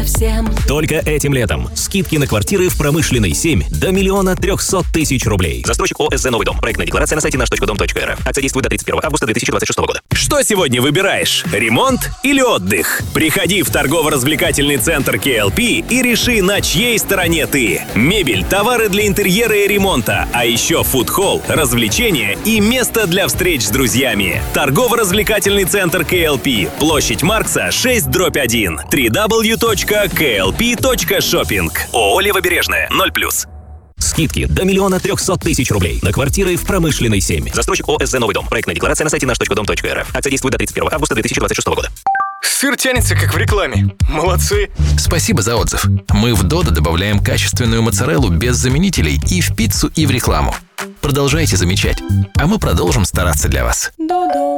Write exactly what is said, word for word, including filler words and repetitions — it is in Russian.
совсем. Только этим летом. Скидки на квартиры в Промышленной семь до миллиона трехсот тысяч рублей. Застройщик ОСЗ «Новый дом». Проектная декларация на сайте наш точка дом точка эр эф. Акция действует до тридцать первого августа две тысячи двадцать шестого года. Что сегодня выбираешь? Ремонт или отдых? Приходи в торгово-развлекательный центр кей эл пи и реши, на чьей стороне ты. Мебель, товары для интерьера и ремонта, а еще фуд-холл, развлечения и место для встреч с друзьями. Торгово-развлекательный центр кей эл пи. Площадь Маркса, шесть дробь один. дабл ю дабл ю дабл ю точка кей эл пи точка шопинг. ООО «Левобережная», ноль плюс. Скидки до миллиона трехсот тысяч рублей на квартиры в Промышленной семь. Застройщик ОСЗ «Новый дом». Проектная декларация на сайте наш точка дом точка эр эф. Акция действует до тридцать первого августа две тысячи двадцать шестого года. Сыр тянется, как в рекламе. Молодцы. Спасибо за отзыв. Мы в Додо добавляем качественную моцареллу без заменителей и в пиццу, и в рекламу. Продолжайте замечать, а мы продолжим стараться для вас. Додо.